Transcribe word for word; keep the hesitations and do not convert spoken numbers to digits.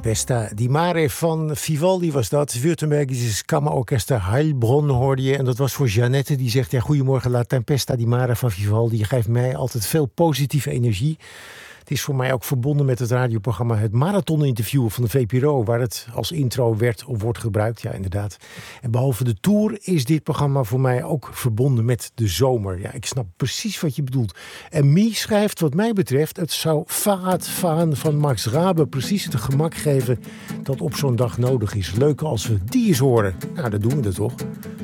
Tempesta di Mare van Vivaldi was dat. Württembergische Kammerorchester Heilbronn hoorde je. En dat was voor Jeannette die zegt... ja, goedemorgen, La Tempesta di Mare van Vivaldi. Je geeft mij altijd veel positieve energie. Het is voor mij ook verbonden met het radioprogramma... het Marathon-interview van de V P R O... waar het als intro werd of wordt gebruikt. Ja, inderdaad. En behalve de tour is dit programma voor mij ook verbonden met de zomer. Ja, ik snap precies wat je bedoelt. En Mie schrijft wat mij betreft... het zou Fahrradfahren van Max Rabe precies het gemak geven... dat op zo'n dag nodig is. Leuk als we die eens horen. Nou, dat doen we er toch.